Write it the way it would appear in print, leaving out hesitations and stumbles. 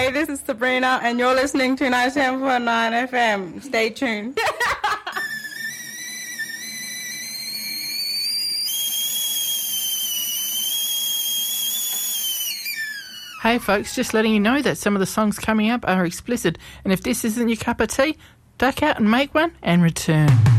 Hey, this is Sabrina, and you're listening to 97.9 FM. Stay tuned. Hey folks, just letting you know that some of the songs coming up are explicit, and if this isn't your cup of tea, duck out and make one and return.